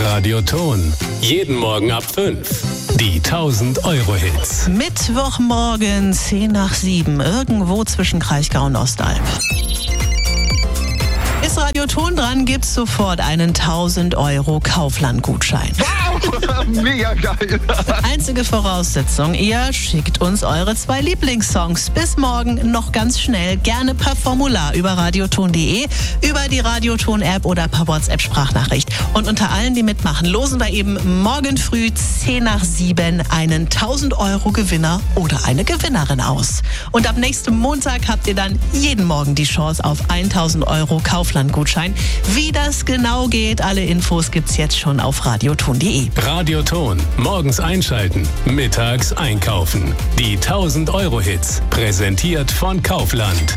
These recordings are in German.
Radioton. Jeden Morgen ab 5. Die 1000-Euro-Hits. Mittwochmorgen, 6:10, irgendwo zwischen Kraichgau und Ostalb. Ist Radioton dran, gibt's sofort einen 1000-Euro Kaufland-Gutschein. Wow, mega geil. Einzige Voraussetzung, ihr schickt uns eure 2 Lieblingssongs. Bis morgen noch ganz schnell, gerne per Formular über radioton.de, über die Radioton-App oder per WhatsApp-Sprachnachricht. Und unter allen, die mitmachen, losen wir eben morgen früh 6:10 einen 1000-Euro-Gewinner oder eine Gewinnerin aus. Und ab nächstem Montag habt ihr dann jeden Morgen die Chance auf 1000 Euro Kaufland-Gutschein. Wie das genau geht, alle Infos gibt's jetzt schon auf radioton.de. Radioton. Morgens einschalten, mittags einkaufen. Die 1000-Euro-Hits. Präsentiert von Kaufland.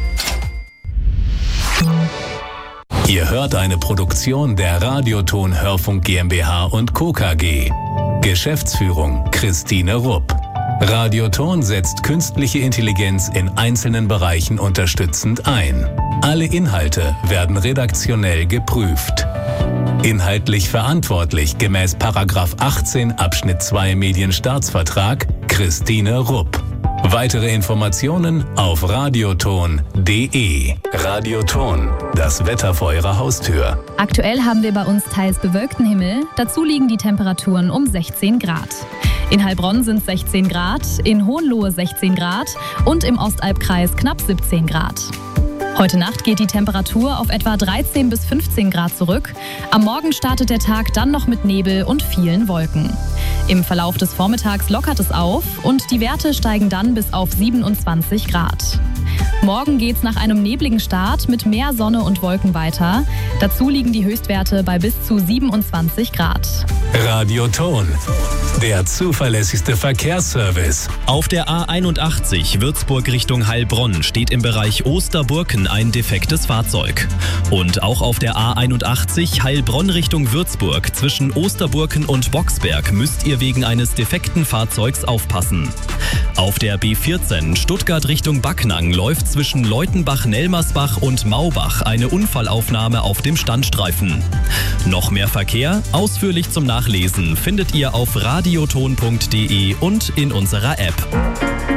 Ihr hört eine Produktion der Radioton Hörfunk GmbH und Co. KG. Geschäftsführung Christine Rupp. Radioton setzt künstliche Intelligenz in einzelnen Bereichen unterstützend ein. Alle Inhalte werden redaktionell geprüft. Inhaltlich verantwortlich gemäß § 18 Abschnitt 2 Medienstaatsvertrag Christine Rupp. Weitere Informationen auf radioton.de. Radioton, das Wetter vor Ihrer Haustür. Aktuell haben wir bei uns teils bewölkten Himmel. Dazu liegen die Temperaturen um 16 Grad. In Heilbronn sind es 16 Grad, in Hohenlohe 16 Grad und im Ostalbkreis knapp 17 Grad. Heute Nacht geht die Temperatur auf etwa 13 bis 15 Grad zurück. Am Morgen startet der Tag dann noch mit Nebel und vielen Wolken. Im Verlauf des Vormittags lockert es auf und die Werte steigen dann bis auf 27 Grad. Morgen geht's nach einem nebligen Start mit mehr Sonne und Wolken weiter. Dazu liegen die Höchstwerte bei bis zu 27 Grad. Radioton, der zuverlässigste Verkehrsservice. Auf der A81 Würzburg Richtung Heilbronn steht im Bereich Osterburken ein defektes Fahrzeug. Und auch auf der A81 Heilbronn Richtung Würzburg zwischen Osterburken und Boxberg müsst ihr wegen eines defekten Fahrzeugs aufpassen. Auf der B14 Stuttgart Richtung Backnang läuft zwischen Leutenbach-Nelmersbach und Maubach eine Unfallaufnahme auf dem Standstreifen. Noch mehr Verkehr, ausführlich zum Nachlesen, findet ihr auf radioton.de und in unserer App.